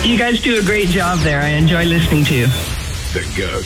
You guys do a great job there. I enjoy listening to you. The GOAT.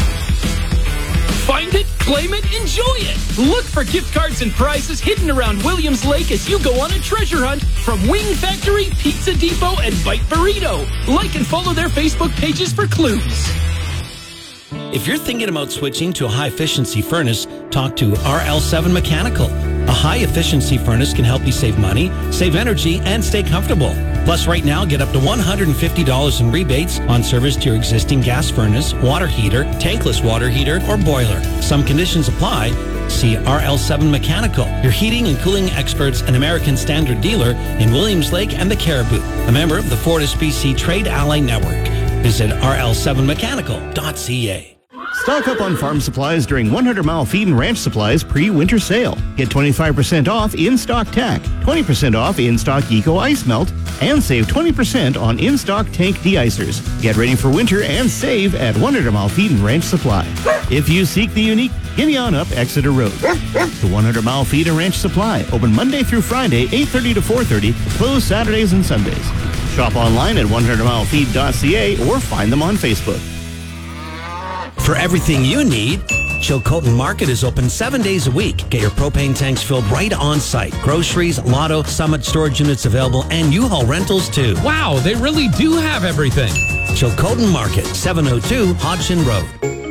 Find it, claim it, enjoy it. Look for gift cards and prizes hidden around Williams Lake as you go on a treasure hunt from Wing Factory, Pizza Depot, and Bite Burrito. Like and follow their Facebook pages for clues. If you're thinking about switching to a high-efficiency furnace, talk to RL7 Mechanical. A high-efficiency furnace can help you save money, save energy, and stay comfortable. Plus, right now, get up to $150 in rebates on service to your existing gas furnace, water heater, tankless water heater, or boiler. Some conditions apply. See RL7 Mechanical, your heating and cooling experts and American Standard dealer in Williams Lake and the Caribou. A member of the Fortis BC Trade Ally Network. Visit rl7mechanical.ca. Stock up on farm supplies during 100 Mile Feed and Ranch Supplies pre-winter sale. Get 25% off in-stock tack, 20% off in-stock Eco Ice Melt, and save 20% on in-stock tank de-icers. Get ready for winter and save at 100 Mile Feed and Ranch Supply. If you seek the unique, gimme on up Exeter Road. The 100 Mile Feed and Ranch Supply, open Monday through Friday, 8:30 to 4:30, closed Saturdays and Sundays. Shop online at 100milefeed.ca or find them on Facebook. For everything you need, Chilcotin Market is open 7 days a week. Get your propane tanks filled right on site. Groceries, Lotto, Summit storage units available, and U-Haul rentals too. Wow, they really do have everything. Chilcotin Market, 702 Hodgson Road.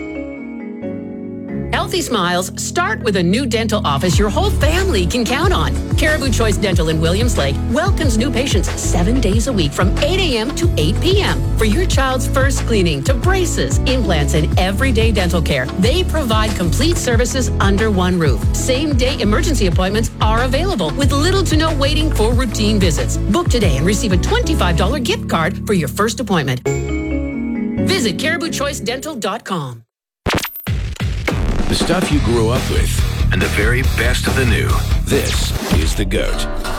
Healthy smiles start with a new dental office your whole family can count on. Caribou Choice Dental in Williams Lake welcomes new patients 7 days a week from 8 a.m. to 8 p.m. For your child's first cleaning to braces, implants, and everyday dental care, they provide complete services under one roof. Same-day emergency appointments are available with little to no waiting for routine visits. Book today and receive a $25 gift card for your first appointment. Visit CaribouChoiceDental.com. The stuff you grew up with and the very best of the new. This is The GOAT.